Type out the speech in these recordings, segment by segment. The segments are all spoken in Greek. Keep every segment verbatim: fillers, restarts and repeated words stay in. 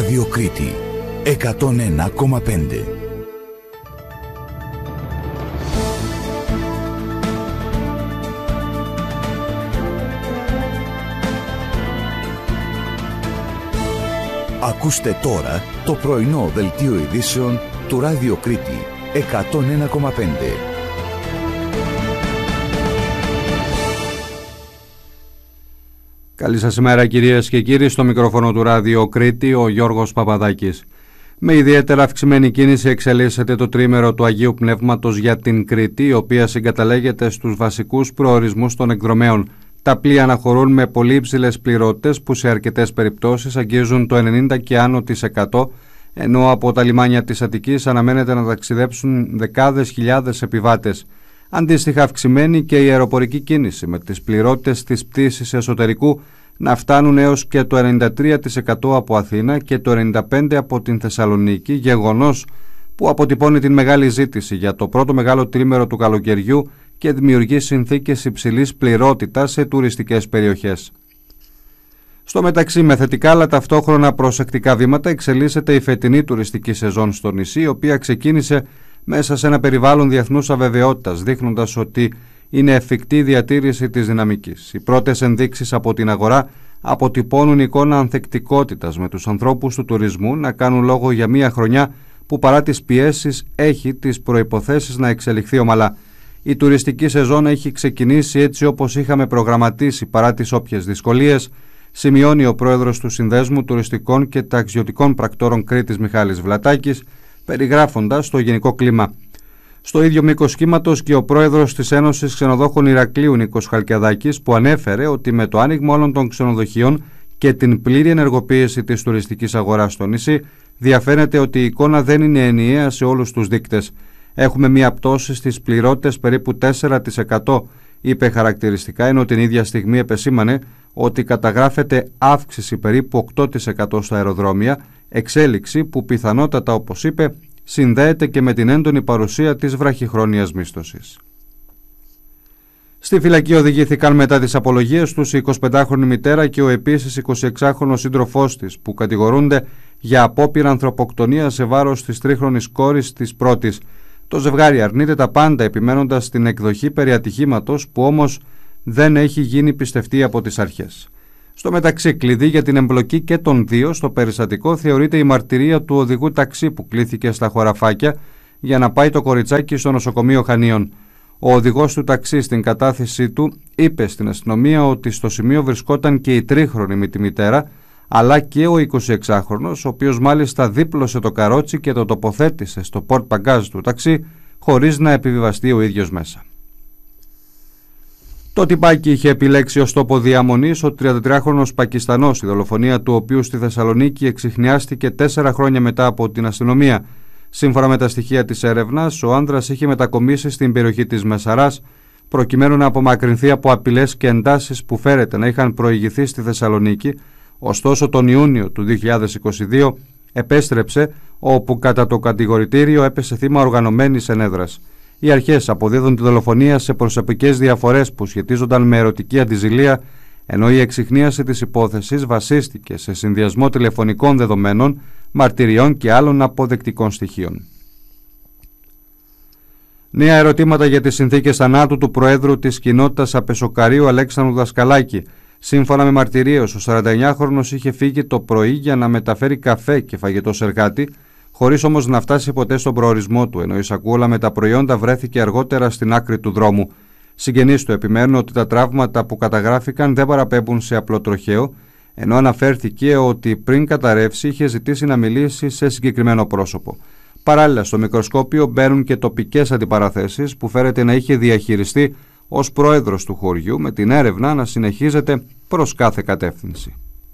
Ράδιο Κρήτη εκατόν ένα κόμμα πέντε. Ακούστε τώρα το πρωινό δελτίο ειδήσεων του Ράδιο Κρήτη εκατόν ένα κόμμα πέντε. Καλή σας ημέρα κυρίες και κύριοι, στο μικρόφωνο του Ράδιο Κρήτη ο Γιώργος Παπαδάκης. Με ιδιαίτερα αυξημένη κίνηση εξελίσσεται το τρίμερο του Αγίου Πνεύματος για την Κρήτη, η οποία συγκαταλέγεται στους βασικούς προορισμούς των εκδρομέων. Τα πλοία αναχωρούν με πολύ υψηλές πληρότητες που σε αρκετές περιπτώσεις αγγίζουν το ενενήντα και άνω της εκατό, ενώ από τα λιμάνια της Αττικής αναμένεται να ταξιδέψουν δεκάδες χιλιάδες επιβάτες. Αντίστοιχα αυξημένη και η αεροπορική κίνηση, με τις πληρότητες της πτήσης εσωτερικού να φτάνουν έως και το ενενήντα τρία τοις εκατό από Αθήνα και το ενενήντα πέντε τοις εκατό από την Θεσσαλονίκη, γεγονός που αποτυπώνει την μεγάλη ζήτηση για το πρώτο μεγάλο τρίμερο του καλοκαιριού και δημιουργεί συνθήκες υψηλής πληρότητας σε τουριστικές περιοχές. Στο μεταξύ, με θετικά αλλά ταυτόχρονα προσεκτικά βήματα εξελίσσεται η φετινή τουριστική σεζόν στο νησί, η οποία ξεκίνησε μέσα σε ένα περιβάλλον διεθνούς αβεβαιότητας, δείχνοντας ότι είναι εφικτή η διατήρηση της δυναμικής. Οι πρώτες ενδείξεις από την αγορά αποτυπώνουν εικόνα ανθεκτικότητας, με τους ανθρώπους του τουρισμού να κάνουν λόγο για μία χρονιά που παρά τις πιέσεις έχει τις προϋποθέσεις να εξελιχθεί ομαλά. Η τουριστική σεζόν έχει ξεκινήσει έτσι όπως είχαμε προγραμματίσει παρά τις όποιες δυσκολίες, σημειώνει ο πρόεδρος του Συνδέσμου Τουριστικών και Ταξιδιωτικών Πρακτόρων Κρήτης Μιχάλης Βλατάκης, περιγράφοντας το γενικό κλίμα. Στο ίδιο μήκος κύματος και ο πρόεδρος της Ένωσης Ξενοδόχων Ηρακλείου Νίκος Χαλκιαδάκης, που ανέφερε ότι με το άνοιγμα όλων των ξενοδοχείων και την πλήρη ενεργοποίηση της τουριστικής αγοράς στο νησί, διαφαίνεται ότι η εικόνα δεν είναι ενιαία σε όλους τους δείκτες. Έχουμε μία πτώση στις πληρότητες περίπου τέσσερα τοις εκατό, είπε χαρακτηριστικά, ενώ την ίδια στιγμή επεσήμανε ότι καταγράφεται αύξηση περίπου οκτώ τοις εκατό στα αεροδρόμια, εξέλιξη που πιθανότατα, όπως είπε, συνδέεται και με την έντονη παρουσία της βραχυχρόνιας μίσθωσης. Στη φυλακή οδηγήθηκαν μετά τις απολογίες τους η εικοσιπεντάχρονη μητέρα και ο επίσης εικοσιεξάχρονος σύντροφός της, που κατηγορούνται για απόπειρα ανθρωποκτονία σε βάρος της τρίχρονης κόρης της πρώτης. Το ζευγάρι αρνείται τα πάντα, επιμένοντας την εκδοχή περί ατυχήματος, που όμως δεν έχει γίνει πιστευτή από τις αρχές. Στο μεταξύ, κλειδί για την εμπλοκή και των δύο στο περιστατικό θεωρείται η μαρτυρία του οδηγού ταξί που κλήθηκε στα χωραφάκια για να πάει το κοριτσάκι στο νοσοκομείο Χανίων. Ο οδηγός του ταξί στην κατάθεσή του είπε στην αστυνομία ότι στο σημείο βρισκόταν και η τρίχρονη με τη μητέρα, αλλά και ο εικοσιεξάχρονος, ο οποίος μάλιστα δίπλωσε το καρότσι και το τοποθέτησε στο πορτ μπαγκάζ του ταξί χωρίς να επιβιβαστεί ο ίδιος μέσα. Το τυπάκι είχε επιλέξει ως τόπο διαμονής ο τριαντατριάχρονος Πακιστανός, η δολοφονία του οποίου στη Θεσσαλονίκη εξιχνιάστηκε τέσσερα χρόνια μετά από την αστυνομία. Σύμφωνα με τα στοιχεία της έρευνας, ο άνδρας είχε μετακομίσει στην περιοχή της Μεσαράς, προκειμένου να απομακρυνθεί από απειλές και εντάσεις που φέρεται να είχαν προηγηθεί στη Θεσσαλονίκη. Ωστόσο, τον Ιούνιο του δύο χιλιάδες είκοσι δύο επέστρεψε, όπου κατά το κατηγορητήριο έπεσε θύμα οργανωμένης ενέδρας. Οι αρχές αποδίδουν τη δολοφονία σε προσωπικές διαφορές που σχετίζονταν με ερωτική αντιζηλία, ενώ η εξιχνίαση της υπόθεσης βασίστηκε σε συνδυασμό τηλεφωνικών δεδομένων, μαρτυριών και άλλων αποδεκτικών στοιχείων. Νέα ερωτήματα για τις συνθήκες θανάτου του Προέδρου της Κοινότητας Απεσοκαρίου Αλέξανδρου Δασκαλάκη. Σύμφωνα με μαρτυρίες, ο σαρανταεννιάχρονος είχε φύγει το πρωί για να μεταφέρει καφέ και φαγητό σε εργάτη, χωρίς όμως να φτάσει ποτέ στον προορισμό του, ενώ η σακούλα με τα προϊόντα βρέθηκε αργότερα στην άκρη του δρόμου. Συγγενείς του επιμένουν ότι τα τραύματα που καταγράφηκαν δεν παραπέμπουν σε απλό τροχαίο, ενώ αναφέρθηκε ότι πριν καταρρεύσει είχε ζητήσει να μιλήσει σε συγκεκριμένο πρόσωπο. Παράλληλα, στο μικροσκόπιο μπαίνουν και τοπικές αντιπαραθέσεις που φέρεται να είχε διαχειριστεί ως πρόεδρος του χωριού, με την έρευνα να συνεχίζεται προς κάθε κατεύθυνση.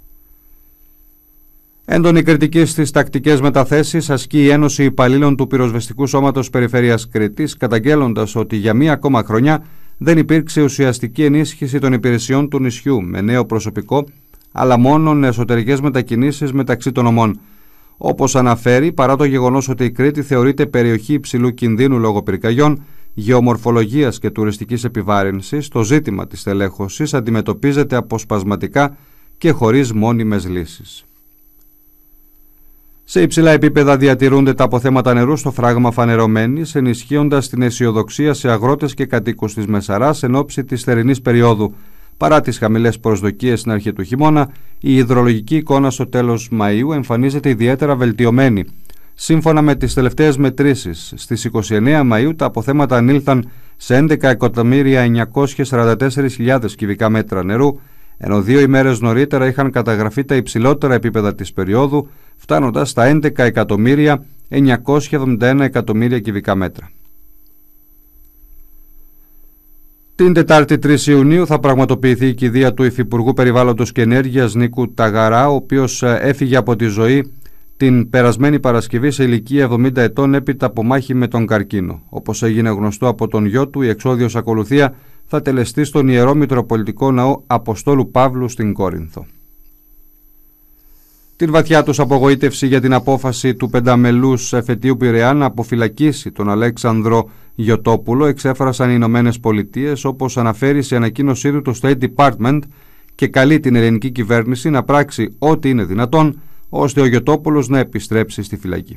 Έντονη κριτική στις τακτικές μεταθέσεις ασκεί η Ένωση Υπαλλήλων του Πυροσβεστικού Σώματος Περιφέρειας Κρήτης, καταγγέλλοντας ότι για μία ακόμα χρονιά δεν υπήρξε ουσιαστική ενίσχυση των υπηρεσιών του νησιού με νέο προσωπικό, αλλά μόνον εσωτερικές μετακινήσεις μεταξύ των ομών. Όπως αναφέρει, παρά το γεγονός ότι η Κρήτη θεωρείται περιοχή υψηλού κινδύνου λόγω πυρκαγιών, γεωμορφολογίας και τουριστικής επιβάρυνσης, το ζήτημα της τελέχωσης αντιμετωπίζεται αποσπασματικά και χωρίς μόνιμες λύσεις. Σε υψηλά επίπεδα διατηρούνται τα αποθέματα νερού στο φράγμα Φανερωμένης, ενισχύοντας την αισιοδοξία σε αγρότες και κατοίκους της Μεσαράς εν ώψη της θερινής περίοδου. Παρά τις χαμηλές προσδοκίες στην αρχή του χειμώνα, η υδρολογική εικόνα στο τέλος Μαΐου εμφανίζεται ιδιαίτερα βελτιωμένη. Σύμφωνα με τις τελευταίες μετρήσεις, στις είκοσι εννέα Μαΐου τα αποθέματα ανήλθαν σε έντεκα εκατομμύρια εννιακόσιες σαράντα τέσσερις χιλιάδες κυβικά μέτρα νερού, ενώ δύο ημέρες νωρίτερα είχαν καταγραφεί τα υψηλότερα επίπεδα της περίοδου, φτάνοντας στα έντεκα εκατομμύρια εννιακόσια εβδομήντα ένα εκατομμύρια κυβικά μέτρα. Την Τετάρτη τρεις Ιουνίου θα πραγματοποιηθεί η κηδεία του Υφυπουργού Περιβάλλοντος και Ενέργειας Νίκου Ταγαρά, ο οποίος έφυγε από τη ζωή την περασμένη Παρασκευή σε ηλικία εβδομήντα ετών έπειτα από μάχη με τον καρκίνο. Όπως έγινε γνωστό από τον γιο του, η εξόδιος ακολουθία θα τελεστεί στον Ιερό Μητροπολιτικό Ναό Αποστόλου Παύλου στην Κόρινθο. Την βαθιά τους απογοήτευση για την απόφαση του πενταμελούς εφετείου Πειραιά να αποφυλακίσει τον Αλέξανδρο Γιωτόπουλο εξέφρασαν οι Ηνωμένες Πολιτείες, όπως αναφέρει σε ανακοίνωσή του το State Department, και καλεί την ελληνική κυβέρνηση να πράξει ό,τι είναι δυνατόν ώστε ο Γιωτόπουλος να επιστρέψει στη φυλακή.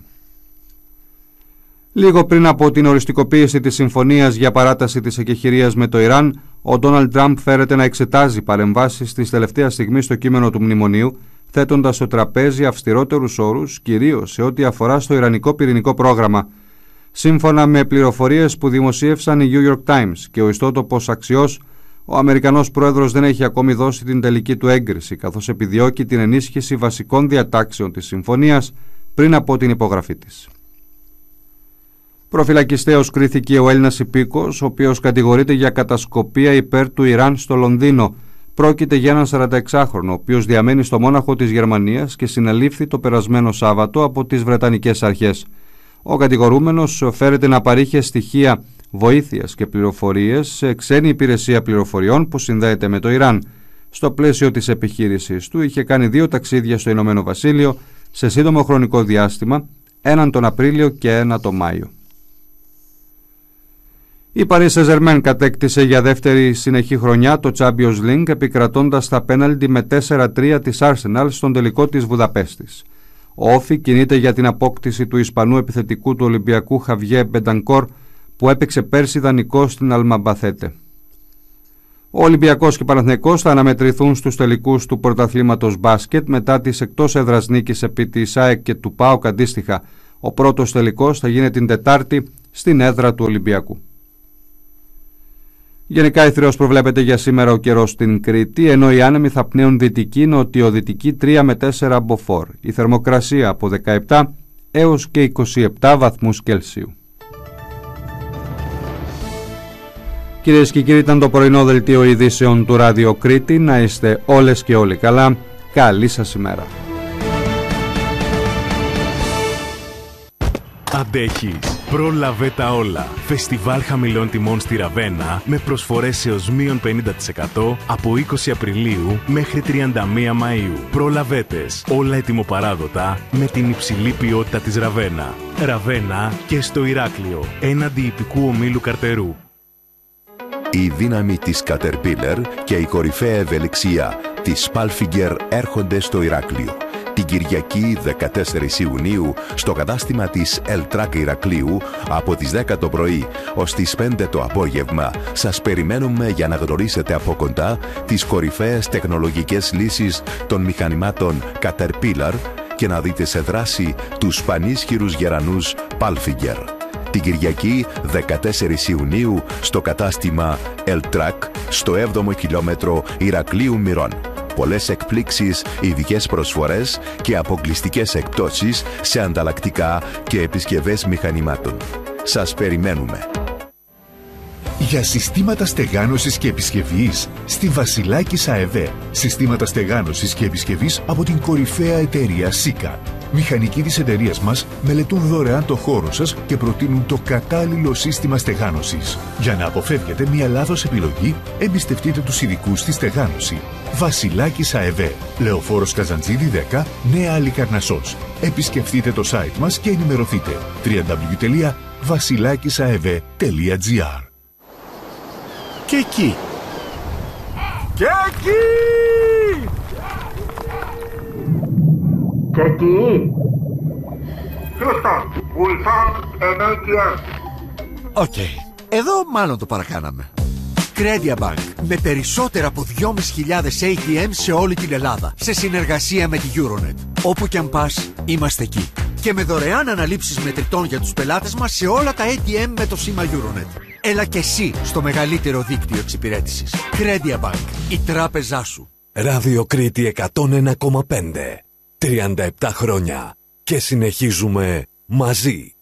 Λίγο πριν από την οριστικοποίηση της συμφωνίας για παράταση της εκεχηρίας με το Ιράν, ο Ντόναλντ Τραμπ φέρεται να εξετάζει παρεμβάσεις της τελευταίας στιγμής στο κείμενο του μνημονίου, θέτοντας στο τραπέζι αυστηρότερους όρους, κυρίως σε ό,τι αφορά στο ιρανικό πυρηνικό πρόγραμμα. Σύμφωνα με πληροφορίες που δημοσίευσαν οι New York Times και ο ιστότοπος Αξιός, ο Αμερικανός πρόεδρος δεν έχει ακόμη δώσει την τελική του έγκριση, καθώς επιδιώκει την ενίσχυση βασικών διατάξεων της συμφωνίας πριν από την υπογραφή της. Προφυλακιστέως κρίθηκε ο Έλληνας υπήκοος, ο οποίος κατηγορείται για κατασκοπία υπέρ του Ιράν στο Λονδίνο. Πρόκειται για έναν σαρανταεξάχρονο, ο οποίος διαμένει στο Μόναχο της Γερμανίας και συνελήφθη το περασμένο Σάββατο από τις Βρετανικές αρχές. Ο κατηγορούμενος φέρεται να παρήχε στοιχεία βοήθειας και πληροφορίες σε ξένη υπηρεσία πληροφοριών που συνδέεται με το Ιράν. Στο πλαίσιο της επιχείρησης του είχε κάνει δύο ταξίδια στο Ηνωμένο Βασίλειο σε σύντομο χρονικό διάστημα, έναν τον Απρίλιο και ένα τον Μάιο. Η Paris Saint-Germain κατέκτησε για δεύτερη συνεχή χρονιά το Champions League, επικρατώντας τα πέναλτι με τέσσερα τρία της Arsenal στον τελικό της Βουδαπέστης. Ο Όφι κινείται για την απόκτηση του Ισπανού επιθετικού του Ολυμπιακού Χαβιέ Μπεντανκόρ, που έπαιξε πέρσι δανεικό στην Αλμαμπαθέτε. Ο Ολυμπιακός και Παναθηναϊκός θα αναμετρηθούν στους τελικούς του πρωταθλήματος μπάσκετ μετά τις εκτός έδρας νίκης επί της ΑΕΚ και του ΠΑΟΚ αντίστοιχα. Ο πρώτος τελικός θα γίνει την Τετάρτη στην έδρα του Ολυμπιακού. Γενικά ηθρεώς προβλέπεται για σήμερα ο καιρός στην Κρήτη, ενώ οι άνεμοι θα πνέουν δυτική-νοτιοδυτική τρία με τέσσερα μποφόρ. Η θερμοκρασία από δεκαεπτά έως και είκοσι επτά βαθμούς Κελσίου. Κυρίες και κύριοι, ήταν το πρωινό δελτίο ειδήσεων του Ράδιο Κρήτη. Να είστε όλες και όλοι καλά. Καλή σας ημέρα. Αντέχεις. Πρόλαβε τα όλα. Φεστιβάλ χαμηλών τιμών στη Ραβένα με προσφορές έως μείον πενήντα τοις εκατό από είκοσι Απριλίου μέχρι τριάντα μία Μαΐου. Προλαβέτες. Όλα ετοιμοπαράδοτα με την υψηλή ποιότητα της Ραβένα. Ραβένα και στο Ηράκλειο. Έναντι ιππικού ομίλου Καρτερού. Η δύναμη της Caterpillar και η κορυφαία ευελιξία της Palfinger έρχονται στο Ηράκλειο. Την Κυριακή δεκατέσσερις Ιουνίου στο κατάστημα της Eltrack Ηρακλείου από τις δέκα το πρωί ως τις πέντε το απόγευμα σας περιμένουμε για να γνωρίσετε από κοντά τις κορυφαίες τεχνολογικές λύσεις των μηχανημάτων Caterpillar και να δείτε σε δράση τους πανίσχυρους γερανούς Palfinger. Την Κυριακή δεκατέσσερις Ιουνίου στο κατάστημα Eltrack στο έβδομο χιλιόμετρο Ηρακλείου Μυρών. Πολλές εκπλήξεις, ειδικές προσφορές και αποκλειστικές εκπτώσεις σε ανταλλακτικά και επισκευές μηχανημάτων. Σας περιμένουμε. Για συστήματα στεγάνωσης και επισκευής στη Βασιλάκης ΑΕΒ. Συστήματα στεγάνωσης και επισκευής από την κορυφαία εταιρεία ΣΥΚΑ. Μηχανικοί της εταιρείας μας μελετούν δωρεάν το χώρο σας και προτείνουν το κατάλληλο σύστημα στεγάνωσης. Για να αποφεύγετε μια λάθος επιλογή, εμπιστευτείτε τους ειδικούς στη στεγάνωση. Βασιλάκης ΑΕΒ. Λεωφόρος Καζαντζίδη δέκα, Νέα Αλικαρνασσός. Επισκεφτείτε το site μας και ενημερωθείτε. double-u double-u double-u τελεία βασιλάκισαεβ τελεία τζι άρ. Και εκεί. Και εκεί! Και εκεί! Houston, we found an έι τι εμ. Οκ, okay. Εδώ μάλλον το παρακάναμε. Credia Bank, με περισσότερα από δυόμισι χιλιάδες έι τι εμ σε όλη την Ελλάδα, σε συνεργασία με τη Euronet. Όπου κι αν πας, είμαστε εκεί. Και με δωρεάν αναλήψεις μετρητών για τους πελάτες μας σε όλα τα έι τι εμ με το σήμα Euronet. Έλα και εσύ στο μεγαλύτερο δίκτυο εξυπηρέτησης. Credia Bank, η τράπεζά σου. Ράδιο Κρήτη εκατόν ένα κόμμα πέντε. τριάντα επτά χρόνια. Και συνεχίζουμε μαζί.